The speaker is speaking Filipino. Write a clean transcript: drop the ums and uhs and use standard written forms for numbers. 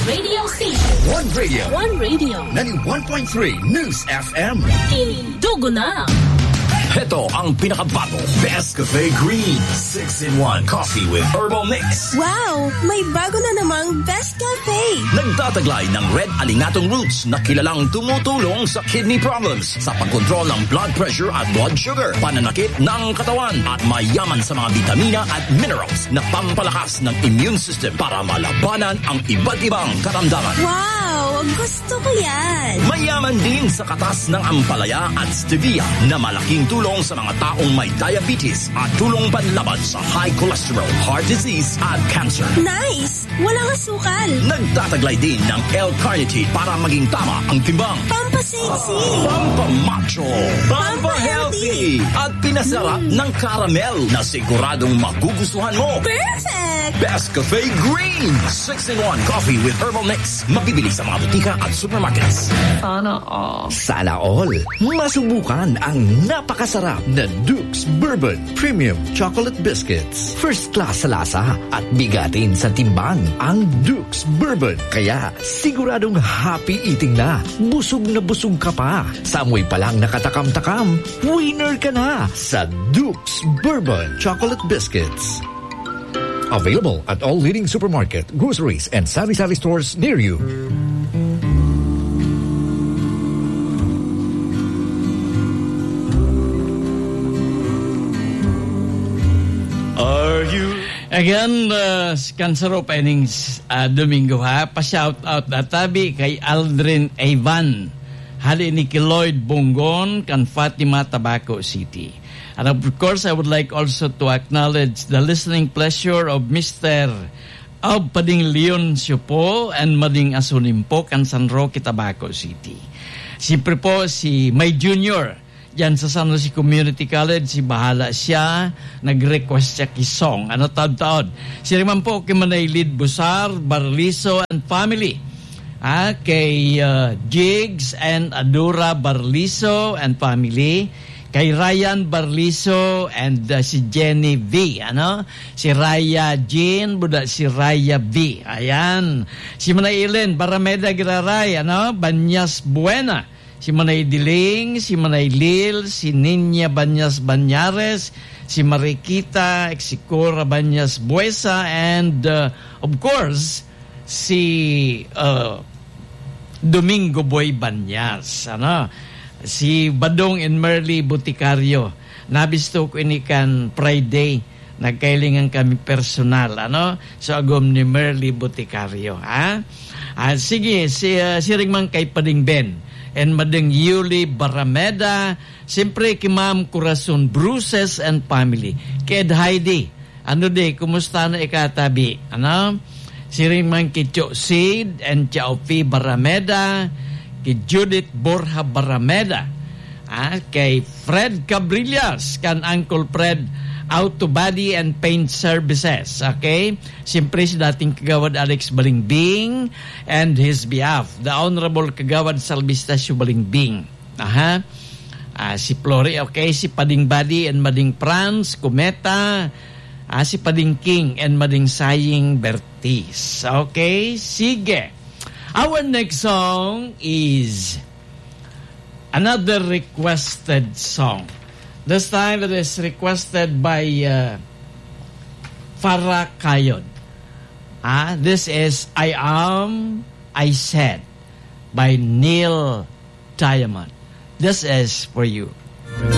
radio station. One radio. One radio. 91.3 News FM. Indugo na. Ito ang pinakabago Best Cafe Green 6-in-1 Coffee with Herbal Mix. Wow! May bago na namang Best Cafe. Nagtataglay ng red alingatong roots na kilalang tumutulong sa kidney problems, sa pagkontrol ng blood pressure at blood sugar, pananakit ng katawan, at mayaman sa mga vitamina at minerals na pampalakas ng immune system para malabanan ang iba't ibang karamdaman. Wow! Gusto ko yan! Mayaman din sa katas ng ampalaya at stevia na malaking tulong sa mga taong may diabetes at tulong panlaban sa high cholesterol, heart disease at cancer. Nice! Walang asukal. Nagtataglay din ng L-carnitine para maging tama ang timbang. Pampasexy. Pampamacho. Pampahealthy. At pinasarap ng caramel na siguradong magugustuhan mo. Perfect! Best Cafe Green 6-in-1 Coffee with Herbal Mix. Mabibili sa mga butika at supermarkets. Sana all. Sana all. Masubukan ang napakasarap na Duke's Bourbon Premium Chocolate Biscuits. First class sa lasa at bigatin sa timbang ang Duke's Bourbon. Kaya siguradong happy eating na. Busog ka pa. Sa amoy pa lang nakatakam-takam, winner ka na sa Duke's Bourbon Chocolate Biscuits. Available at all leading supermarket, groceries, and sari-sari stores near you. Again, Cancer Openings Domingo ha. Pa-shout out na tabi kay Aldrin Evan. Hali ni Lloyd Bongon kan Fatima, Tabaco City. And of course, I would like also to acknowledge the listening pleasure of Mr. Pading Leon Siopo and Mading Asunimpo kan San Roque, Tabaco City. Siyempre po si May Junior yan sa San Jose Community College, si bahala siya, nag-request siya kisong. Ano taon-taon? Si naman po kay Manay Lid Busar, Barliso and family. Kay Jigs and Adura Barliso and family. Kay Ryan Barliso and si Jenny V. Si Raya Jean, buda si Raya V. Ayan. Si Manay Ilen, Barameda Giraray, Banyas Buena. Si Manay Diling, si Manay Lil, si Ninya Banyas Banyares, si Mariquita Exicora Banyas Buesa, and of course, si Domingo Boy Banyas. Si Badong and Merly Boticario. Nabisto ko inikan Friday. Nagkailingan kami personal. So agom ni Merly Boticario. Sige, si Ringmang kay Pading Ben. And Mading Yuli Barameda, siyempre kay Ma'am Corazon Bruces and family. Ked Heidi, kumusta na ikatabi? Si Ringman kay Cho Sid and Chaufi Barameda, kay Judith Borja Barameda, kay Fred Cabrillas, kan Uncle Fred Auto Body and Paint Services. Okay? Siyempre si dating Kagawad Alex Balingbing and his behalf, the Honorable Kagawad Salvistasio Balingbing. Si Flori, okay? Si Pading Body and Mading Franz Cometa. Si Pading King and Mading Saying Bertis. Okay? Sige. Our next song is another requested song. This time it is requested by Farah Kayod. This is I Am, I Said by Neil Diamond. This is for you.